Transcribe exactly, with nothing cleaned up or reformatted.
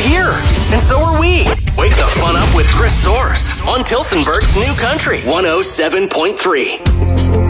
here, and so are we. Wake the fun up with Chris Soares on Tilsonburg's New Country one oh seven point three.